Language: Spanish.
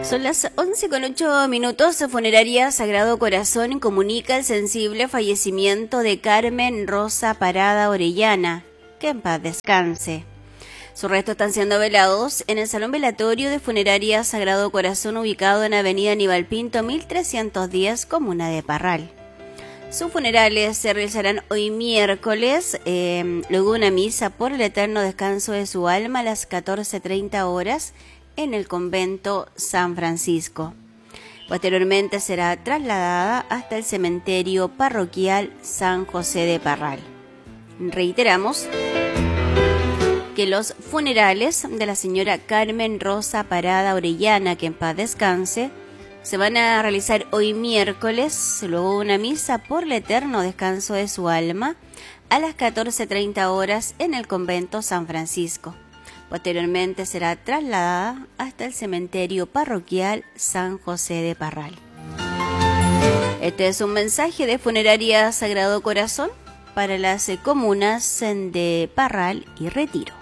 Son las 11:08. Funeraria Sagrado Corazón comunica el sensible fallecimiento de Carmen Rosa Parada Orellana. Que en paz descanse. Sus restos están siendo velados en el Salón Velatorio de Funeraria Sagrado Corazón, ubicado en Avenida Aníbal Pinto, 1310, Comuna de Parral. Sus funerales se realizarán hoy miércoles, luego una misa por el eterno descanso de su alma a las 14:30 horas en el convento San Francisco. Posteriormente será trasladada hasta el cementerio parroquial San José de Parral. Reiteramos que los funerales de la señora Carmen Rosa Parada Orellana, que en paz descanse, se van a realizar hoy miércoles, luego una misa por el eterno descanso de su alma a las 14:30 horas en el convento San Francisco. Posteriormente será trasladada hasta el cementerio parroquial San José de Parral. Este es un mensaje de Funeraria Sagrado Corazón para las comunas de Parral y Retiro.